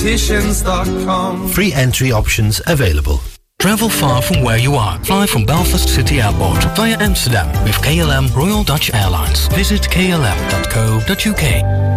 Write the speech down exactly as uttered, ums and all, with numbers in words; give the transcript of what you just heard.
dot com. Free entry options available. Travel far from where you are. Fly from Belfast City Airport via Amsterdam with K L M Royal Dutch Airlines. Visit k l m dot co dot u k.